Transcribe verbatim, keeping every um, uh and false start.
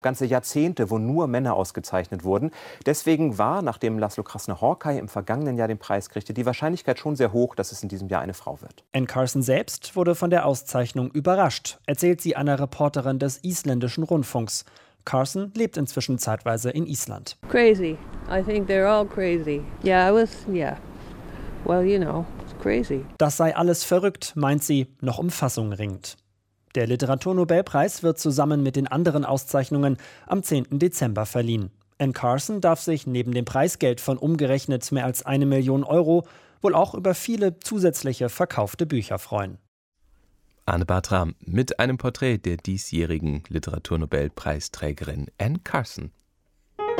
Ganze Jahrzehnte, wo nur Männer ausgezeichnet wurden. Deswegen war, nachdem Laszlo Krasner-Hawkeye im vergangenen Jahr den Preis kriegte, die Wahrscheinlichkeit schon sehr hoch, dass es in diesem Jahr eine Frau wird. Anne Carson selbst wurde von der Auszeichnung überrascht, erzählt sie einer Reporterin des isländischen Rundfunks. Carson lebt inzwischen zeitweise in Island. Crazy. I think they're all crazy. Yeah, I was, yeah. Well, you know, it's crazy. Das sei alles verrückt, meint sie, noch um Fassung ringend. Der Literaturnobelpreis wird zusammen mit den anderen Auszeichnungen am zehnten Dezember verliehen. Anne Carson darf sich neben dem Preisgeld von umgerechnet mehr als eine Million Euro wohl auch über viele zusätzliche verkaufte Bücher freuen. Arne Bartram mit einem Porträt der diesjährigen Literaturnobelpreisträgerin Anne Carson.